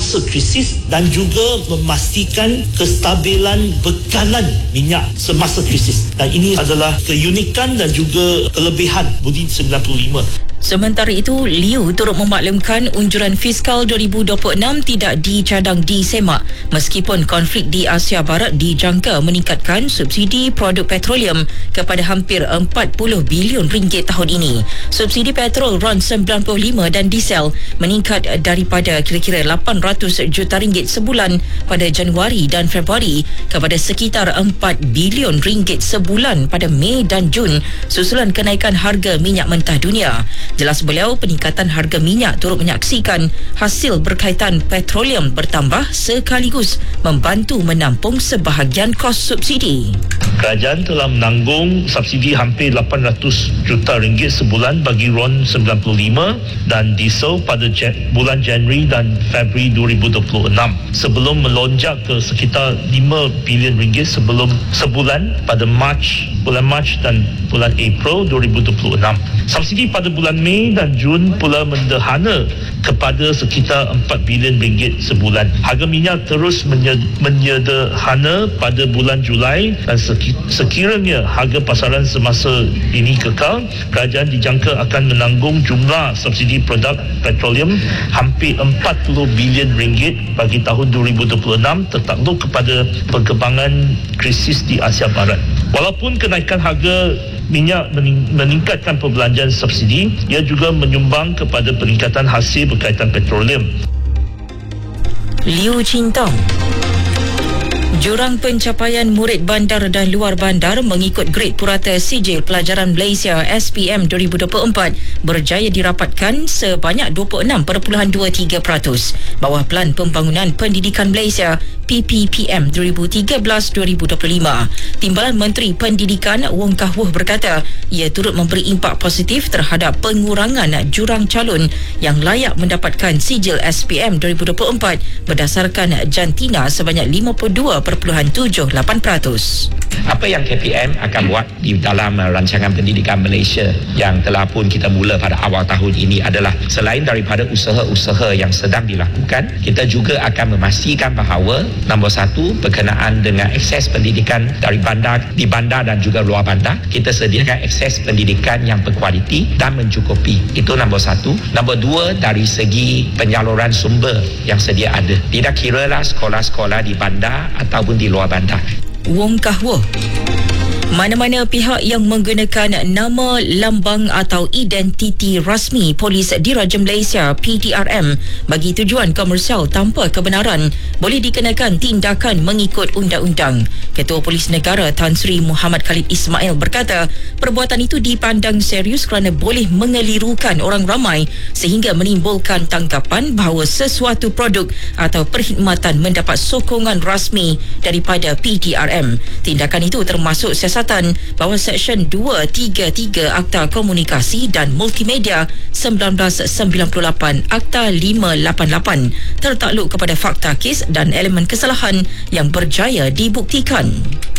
semasa krisis dan juga memastikan kestabilan bekalan minyak semasa krisis. Dan ini adalah keunikan dan juga kelebihan Budi 95. Sementara itu, Liu turut memaklumkan unjuran fiskal 2026 tidak dicadang disemak meskipun konflik di Asia Barat dijangka meningkatkan subsidi produk petroleum kepada hampir 40 bilion ringgit tahun ini. Subsidi petrol RON 95 dan diesel meningkat daripada kira-kira 800 juta ringgit sebulan pada Januari dan Februari kepada sekitar 4 bilion ringgit sebulan pada Mei dan Jun susulan kenaikan harga minyak mentah dunia. Jelas beliau, peningkatan harga minyak turut menyaksikan hasil berkaitan petroleum bertambah sekaligus membantu menampung sebahagian kos subsidi. Kerajaan telah menanggung subsidi hampir 800 juta ringgit sebulan bagi RON 95 dan diesel pada bulan Januari dan Februari 2026 sebelum melonjak ke sekitar 5 bilion ringgit sebulan pada bulan Mac dan bulan April 2026. Subsidi pada bulan Mei dan Jun pula mendehana kepada sekitar 4 bilion ringgit sebulan. Harga minyak terus menyederhana pada bulan Julai dan sekiranya harga pasaran semasa ini kekal, kerajaan dijangka akan menanggung jumlah subsidi produk petroleum hampir 40 bilion ringgit bagi tahun 2026 tertakluk kepada perkembangan krisis di Asia Barat. Walaupun kenaikan harga minyak meningkatkan perbelanjaan subsidi, ia juga menyumbang kepada peningkatan hasil berkaitan petroleum. Liu Chintong. Jurang pencapaian murid bandar dan luar bandar mengikut grade purata Sijil Pelajaran Malaysia SPM 2024 berjaya dirapatkan sebanyak 26.23%. Bawah Pelan Pembangunan Pendidikan Malaysia PPPM 2013-2025. Timbalan Menteri Pendidikan Wong Kah Wuh berkata ia turut memberi impak positif terhadap pengurangan jurang calon yang layak mendapatkan sijil SPM 2024 berdasarkan jantina sebanyak 52.78%. Apa yang KPM akan buat di dalam rancangan pendidikan Malaysia yang telah pun kita mula pada awal tahun ini adalah selain daripada usaha-usaha yang sedang dilakukan, kita juga akan memastikan bahawa nombor satu, berkenaan dengan akses pendidikan dari bandar, di bandar dan juga luar bandar, kita sediakan akses pendidikan yang berkualiti dan mencukupi. Itu nombor satu. Nombor dua, dari segi penyaluran sumber yang sedia ada. Tidak kiralah sekolah-sekolah di bandar ataupun di luar bandar. Wong Kah Wuh. Mana-mana pihak yang menggunakan nama, lambang atau identiti rasmi Polis Diraja Malaysia PDRM bagi tujuan komersial tanpa kebenaran boleh dikenakan tindakan mengikut undang-undang. Ketua Polis Negara Tan Sri Muhammad Khalid Ismail berkata, perbuatan itu dipandang serius kerana boleh mengelirukan orang ramai sehingga menimbulkan tanggapan bahawa sesuatu produk atau perkhidmatan mendapat sokongan rasmi daripada PDRM. Tindakan itu termasuk siasatan bahawa Seksyen 233 Akta Komunikasi dan Multimedia 1998 Akta 588 tertakluk kepada fakta kes dan elemen kesalahan yang berjaya dibuktikan.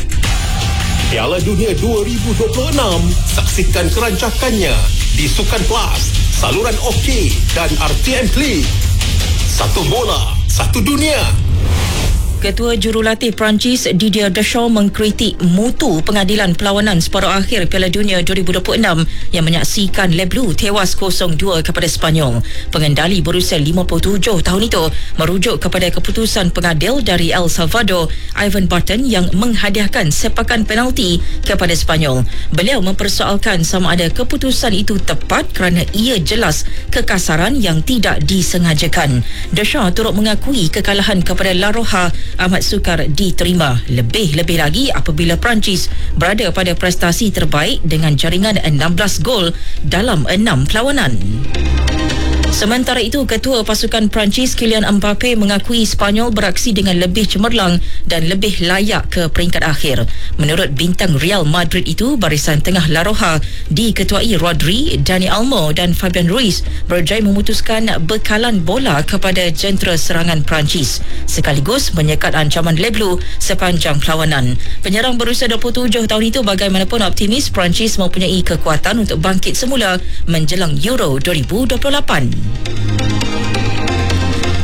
Piala Dunia 2026, saksikan kerancakannya di Sukan Plus, saluran OK dan RTM Klik. Satu bola, satu dunia. Ketua Jurulatih Perancis Didier Deschamps mengkritik mutu pengadilan perlawanan separuh akhir Piala Dunia 2026 yang menyaksikan Le Bleu tewas 0-2 kepada Sepanyol. Pengendali berusia 57 tahun itu merujuk kepada keputusan pengadil dari El Salvador, Ivan Barton, yang menghadiahkan sepakan penalti kepada Sepanyol. Beliau mempersoalkan sama ada keputusan itu tepat kerana ia jelas kekasaran yang tidak disengajakan. Deschamps turut mengakui kekalahan kepada La Roja amat sukar diterima, lebih-lebih lagi apabila Perancis berada pada prestasi terbaik dengan jaringan 16 gol dalam 6 perlawanan. Sementara itu, Ketua Pasukan Perancis Kylian Mbappe mengakui Sepanyol beraksi dengan lebih cemerlang dan lebih layak ke peringkat akhir. Menurut bintang Real Madrid itu, barisan tengah La Roja diketuai Rodri, Dani Olmo dan Fabian Ruiz berjaya memutuskan bekalan bola kepada jentera serangan Perancis sekaligus menyekat ancaman Le Bleu sepanjang perlawanan. Penyerang berusia 27 tahun itu bagaimanapun optimis Perancis mempunyai kekuatan untuk bangkit semula menjelang Euro 2028.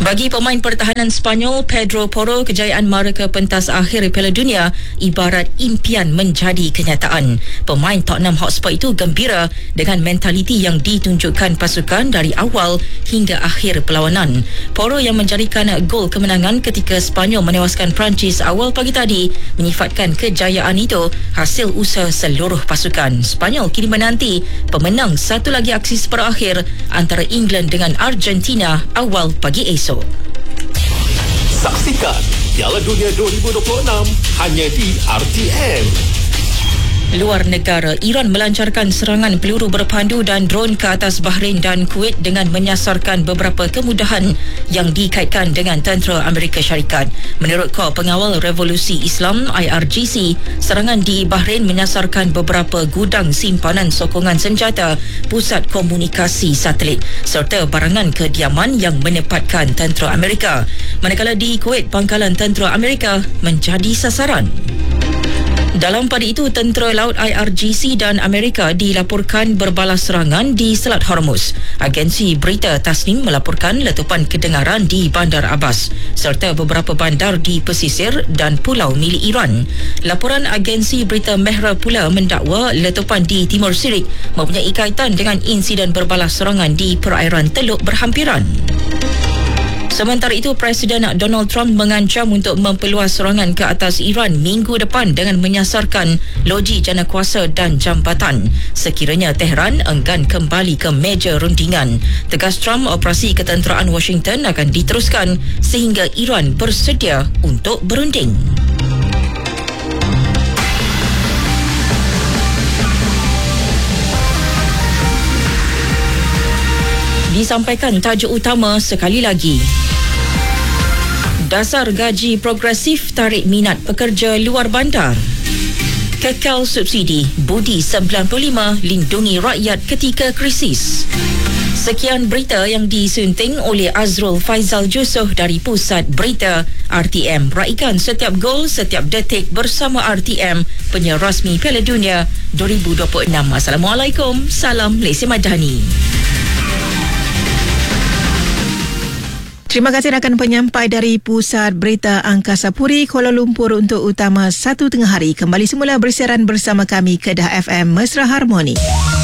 Bagi pemain pertahanan Sepanyol Pedro Porro, kejayaan mereka pentas akhir Piala Dunia ibarat impian menjadi kenyataan. Pemain Tottenham Hotspur itu gembira dengan mentaliti yang ditunjukkan pasukan dari awal hingga akhir perlawanan. Porro yang menjadikan gol kemenangan ketika Sepanyol menewaskan Perancis awal pagi tadi menyifatkan kejayaan itu hasil usaha seluruh pasukan. Sepanyol kini menanti pemenang satu lagi aksi separuh akhir antara England dengan Argentina awal pagi esok. Saksikan Piala Dunia 2026 hanya di RTM. Luar negara, Iran melancarkan serangan peluru berpandu dan drone ke atas Bahrain dan Kuwait dengan menyasarkan beberapa kemudahan yang dikaitkan dengan tentera Amerika Syarikat. Menurut Kor Pengawal Revolusi Islam IRGC, serangan di Bahrain menyasarkan beberapa gudang simpanan sokongan senjata, pusat komunikasi satelit serta barangan kediaman yang menempatkan tentera Amerika. Manakala di Kuwait, pangkalan tentera Amerika menjadi sasaran. Dalam pada itu, tentera laut IRGC dan Amerika dilaporkan berbalas serangan di Selat Hormuz. Agensi berita Tasnim melaporkan letupan kedengaran di Bandar Abbas serta beberapa bandar di pesisir dan pulau milik Iran. Laporan agensi berita Mehra pula mendakwa letupan di Timur Sirik mempunyai kaitan dengan insiden berbalas serangan di perairan Teluk berhampiran. Sementara itu, Presiden Donald Trump mengancam untuk memperluas serangan ke atas Iran minggu depan dengan menyasarkan loji janakuasa dan jambatan sekiranya Tehran enggan kembali ke meja rundingan. Tegas Trump, operasi ketenteraan Washington akan diteruskan sehingga Iran bersedia untuk berunding. Disampaikan tajuk utama sekali lagi. Dasar gaji progresif tarik minat pekerja luar bandar. Kekal subsidi, budi 95 lindungi rakyat ketika krisis. Sekian berita yang disunting oleh Azrul Faizal Jusoh dari Pusat Berita RTM. Raikan setiap gol, setiap detik bersama RTM, penyiar rasmi Piala Dunia 2026. Assalamualaikum, salam Lesi Madani. Terima kasih rakan penyampai dari Pusat Berita Angkasa Puri, Kuala Lumpur untuk Utama 1 Tengah Hari. Kembali semula bersiaran bersama kami Kedah FM Mesra Harmoni.